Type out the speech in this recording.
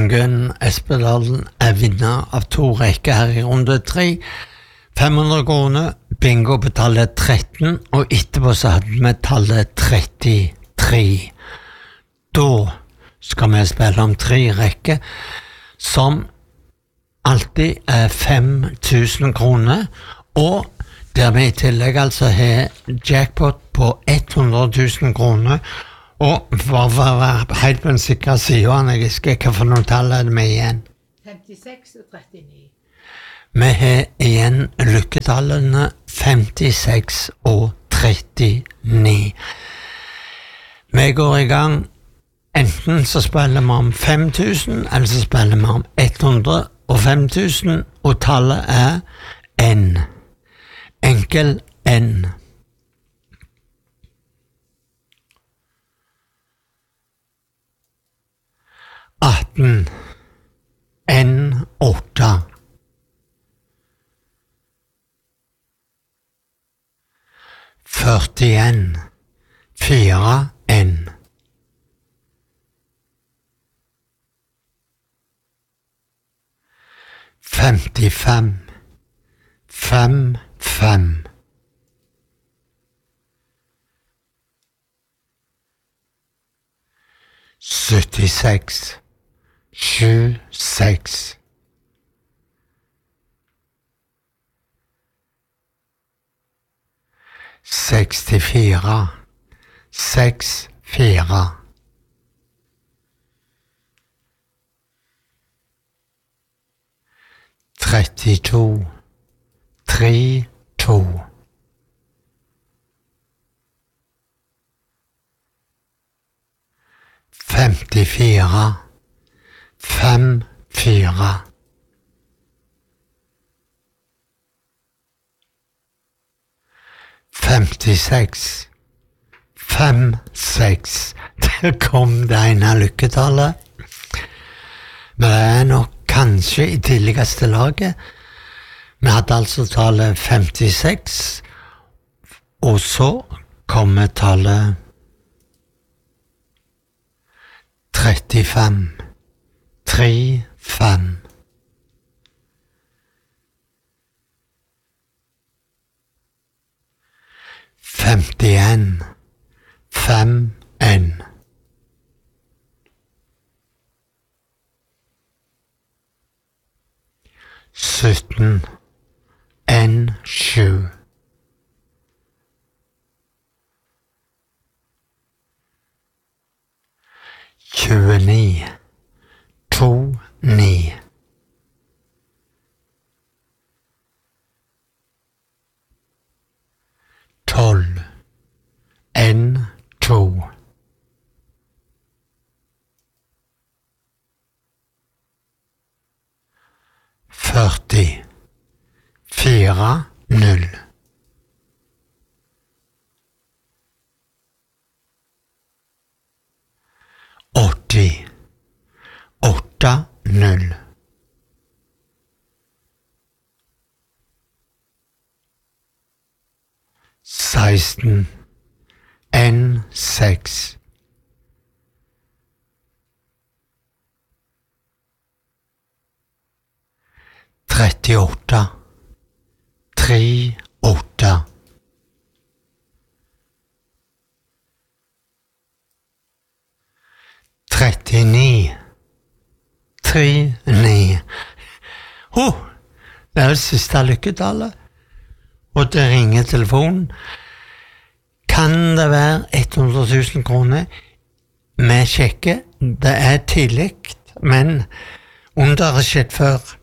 Ingunn Espedalen vinner av 2 rekker her i runde 3. 500 kroner, bingo på tallet 13, og etterpå så hadde vi tallet 33. Da skal vi spille om 3 rekker, som alltid 5.000 kroner, og der vi i tillegg altså har jackpot på 100.000 kroner, og for å være helt på den sikre siden, jeg husker hva for noen tall det med igjen. 56 og 39. Vi har igjen lykketallene 56 og 39. Vi går i gang. Enten så spiller vi om 5.000, eller så spiller vi om 105.000, og tallet N. Enkel N. 18. N8. 41. 4N. 55. 5. 76. 7. 64. 6. 32. 3. 54. 5. 56. 5. Der kom det ene lykketallet. Men det nok kanskje i tidligste laget. Vi hadde altså tallet 56, og så kommer tallet 35. 3. 5. 51. 5. N. 17. N. 7. 29. 2. 9. 12. N. 2. 40. 4. 0. 80. 8. 0. 16. N. 6. 38. 3. 8. 39. 3. 9. Det det siste lykketallet. Og det ringer telefonen. Kan det være 100.000 kroner? Vi sjekker. Det tidlig, men under har skjedd før.